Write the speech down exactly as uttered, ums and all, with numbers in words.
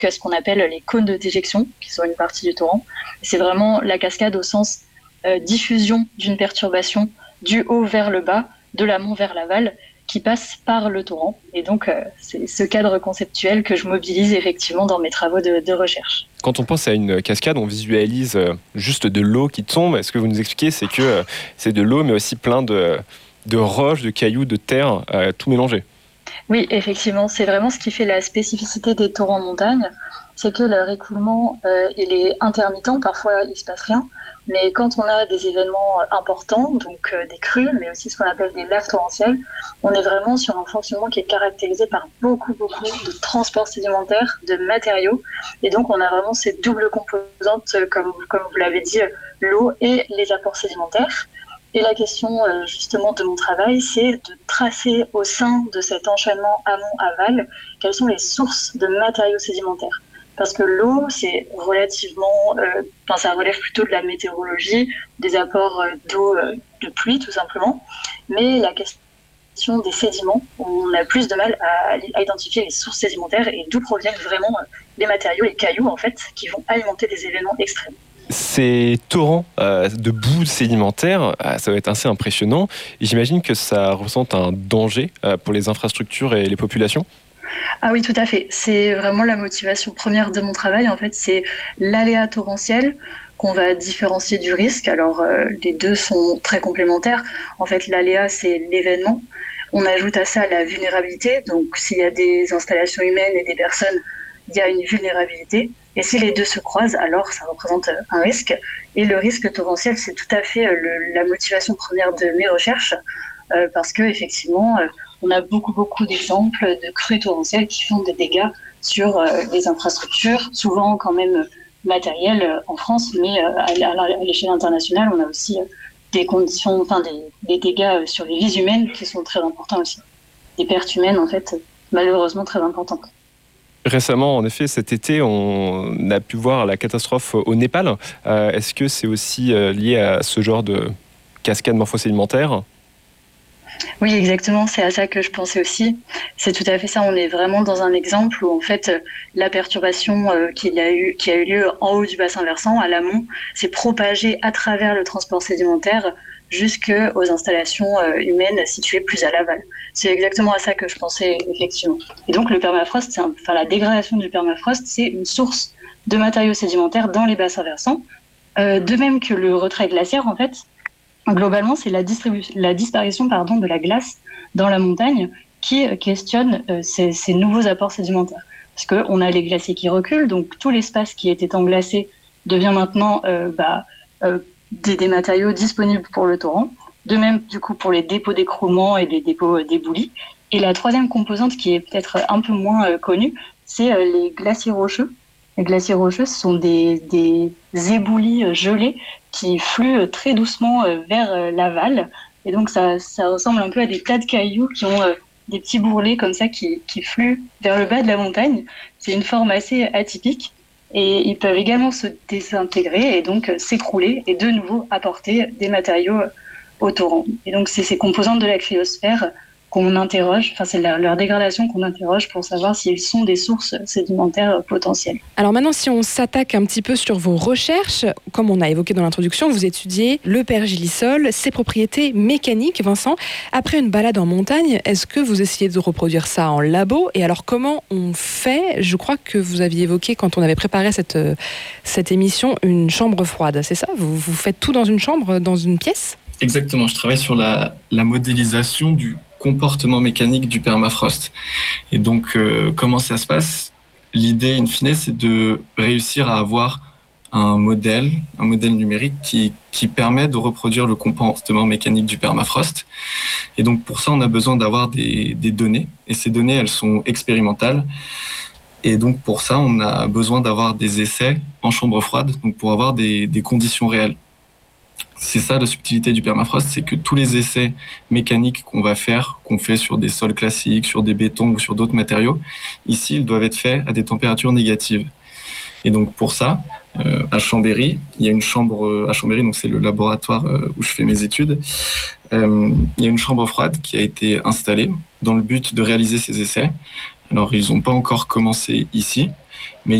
ce qu'on appelle les cônes de déjection, qui sont une partie du torrent. C'est vraiment la cascade au sens euh, diffusion d'une perturbation du haut vers le bas, de l'amont vers l'aval, qui passe par le torrent. Et donc, euh, c'est ce cadre conceptuel que je mobilise effectivement dans mes travaux de, de recherche. Quand on pense à une cascade, on visualise juste de l'eau qui tombe. Ce que vous nous expliquez, c'est que euh, c'est de l'eau, mais aussi plein de, de roches, de cailloux, de terre, euh, tout mélangé. Oui, effectivement, c'est vraiment ce qui fait la spécificité des torrents en montagne, c'est que leur écoulement, euh, il est intermittent, parfois il ne se passe rien, mais quand on a des événements importants, donc euh, des crues, mais aussi ce qu'on appelle des laves torrentielles, on est vraiment sur un fonctionnement qui est caractérisé par beaucoup, beaucoup de transports sédimentaires, de matériaux, et donc on a vraiment ces doubles composantes, comme, comme vous l'avez dit, l'eau et les apports sédimentaires. Et la question euh, justement de mon travail, c'est de tracer au sein de cet enchaînement amont-aval quelles sont les sources de matériaux sédimentaires. Parce que l'eau, c'est relativement, euh, enfin, ça relève plutôt de la météorologie, des apports euh, d'eau euh, de pluie tout simplement. Mais la question des sédiments, on a plus de mal à, à identifier les sources sédimentaires et d'où proviennent vraiment euh, les matériaux, les cailloux en fait, qui vont alimenter des événements extrêmes. Ces torrents euh, de boue sédimentaire, euh, ça va être assez impressionnant. Et j'imagine que ça représente un danger euh, pour les infrastructures et les populations. Ah oui, tout à fait. C'est vraiment la motivation première de mon travail. En fait, c'est l'aléa torrentiel qu'on va différencier du risque. Alors, euh, les deux sont très complémentaires. En fait, l'aléa, c'est l'événement. On ajoute à ça la vulnérabilité. Donc, s'il y a des installations humaines et des personnes, il y a une vulnérabilité. Et si les deux se croisent, alors ça représente un risque. Et le risque torrentiel, c'est tout à fait le, la motivation première de mes recherches, euh, parce que effectivement, euh, on a beaucoup, beaucoup d'exemples de crues torrentielles qui font des dégâts sur euh, les infrastructures, souvent quand même matérielles euh, en France, mais euh, à, à l'échelle internationale, on a aussi euh, des conditions, enfin des, des dégâts sur les vies humaines qui sont très importants aussi. Des pertes humaines, en fait, malheureusement très importantes. Récemment, en effet, cet été, on a pu voir la catastrophe au Népal. Euh, est-ce que c'est aussi euh, lié à ce genre de cascade morphosédimentaire ? Oui, exactement, c'est à ça que je pensais aussi. C'est tout à fait ça, on est vraiment dans un exemple où en fait la perturbation euh, qu'il y a eu, qui a eu lieu en haut du bassin versant, à l'amont, s'est propagée à travers le transport sédimentaire jusqu'aux installations euh, humaines situées plus à l'aval. C'est exactement à ça que je pensais effectivement. Et donc le permafrost, c'est un, enfin la dégradation du permafrost, c'est une source de matériaux sédimentaires dans les bassins versants, euh, de même que le retrait glaciaire en fait. Globalement, c'est la, distribu- la disparition pardon, de la glace dans la montagne qui questionne euh, ces, ces nouveaux apports sédimentaires. Parce qu'on a les glaciers qui reculent, donc tout l'espace qui était englacé devient maintenant euh, bah, euh, des, des matériaux disponibles pour le torrent. De même, du coup, pour les dépôts d'écroulement et les dépôts d'éboulis. Et la troisième composante qui est peut-être un peu moins euh, connue, c'est euh, les glaciers rocheux. Les glaciers rocheux, ce sont des, des éboulis gelés qui fluent très doucement vers l'aval. Et donc, ça, ça ressemble un peu à des tas de cailloux qui ont des petits bourrelets comme ça qui, qui fluent vers le bas de la montagne. C'est une forme assez atypique. Et ils peuvent également se désintégrer et donc s'écrouler et de nouveau apporter des matériaux au torrent. Et donc, c'est ces composantes de la cryosphère qu'on interroge, enfin c'est leur, leur dégradation qu'on interroge pour savoir s'ils sont des sources sédimentaires potentielles. Alors maintenant, si on s'attaque un petit peu sur vos recherches, comme on a évoqué dans l'introduction, vous étudiez le pergélisol, ses propriétés mécaniques. Vincent, après une balade en montagne, est-ce que vous essayez de reproduire ça en labo ? Et alors comment on fait ? Je crois que vous aviez évoqué, quand on avait préparé cette, cette émission, une chambre froide, c'est ça ? vous, vous faites tout dans une chambre, dans une pièce ? Exactement, je travaille sur la, la modélisation du comportement mécanique du permafrost. Et donc, euh, comment ça se passe ? L'idée, in fine, c'est de réussir à avoir un modèle, un modèle numérique qui, qui permet de reproduire le comportement mécanique du permafrost. Et donc, pour ça, on a besoin d'avoir des, des données. Et ces données, elles sont expérimentales. Et donc, pour ça, on a besoin d'avoir des essais en chambre froide, donc pour avoir des, des conditions réelles. C'est ça la subtilité du permafrost, c'est que tous les essais mécaniques qu'on va faire, qu'on fait sur des sols classiques, sur des bétons ou sur d'autres matériaux, ici, ils doivent être faits à des températures négatives. Et donc pour ça, euh, à Chambéry, il y a une chambre à Chambéry, donc c'est le laboratoire euh, où je fais mes études. Euh, il y a une chambre froide qui a été installée dans le but de réaliser ces essais. Alors ils n'ont pas encore commencé ici, Mais